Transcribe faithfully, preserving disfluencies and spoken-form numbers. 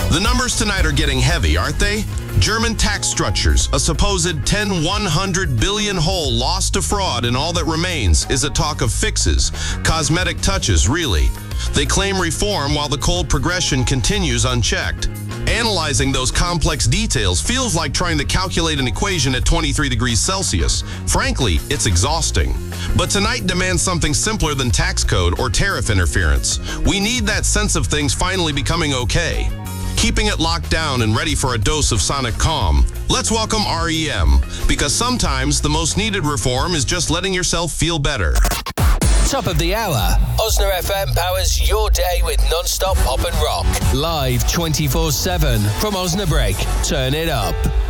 The numbers tonight are getting heavy, aren't they? German tax structures, a supposed ten, one hundred billion hole lost to fraud, and all that remains is a talk of fixes, cosmetic touches, really. They claim reform while the cold progression continues unchecked. Analyzing those complex details feels like trying to calculate an equation at twenty-three degrees Celsius. Frankly, it's exhausting. But tonight demands something simpler than tax code or tariff interference. We need that sense of things finally becoming okay. Keeping it locked down and ready for a dose of sonic calm. Let's welcome R E M, because sometimes the most needed reform is just letting yourself feel better. Top of the hour. Osna F M powers your day with non-stop pop and rock. Live twenty-four seven from Osnabrück. Turn it up.